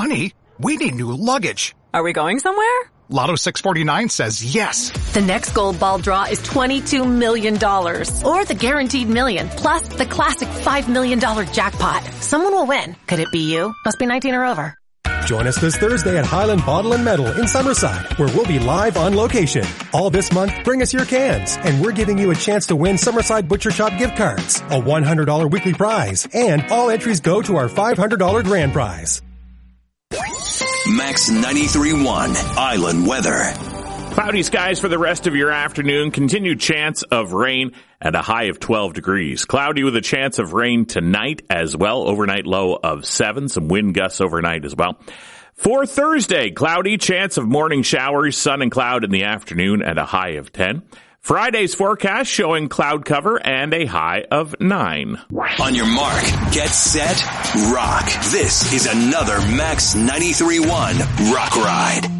Honey, we need new luggage. Are we going somewhere? Lotto 649 says yes. The next gold ball draw is $22 million. Or the guaranteed million, plus the classic $5 million jackpot. Someone will win. Could it be you? Must be 19 or over. Join us this Thursday at Highland Bottle and Metal in Summerside, where we'll be live on location. All this month, bring us your cans, and we're giving you a chance to win Summerside Butcher Shop gift cards, a $100 weekly prize, and all entries go to our $500 grand prize. Max 93.1 Island Weather. Cloudy skies for the rest of your afternoon. Continued chance of rain and a high of 12 degrees. Cloudy with a chance of rain tonight as well. Overnight low of 7. Some wind gusts overnight as well. For Thursday, cloudy, chance of morning showers, sun and cloud in the afternoon and a high of 10. Friday's forecast showing cloud cover and a high of 9. On your mark, get set, rock. This is another Max 93.1 Rock Ride.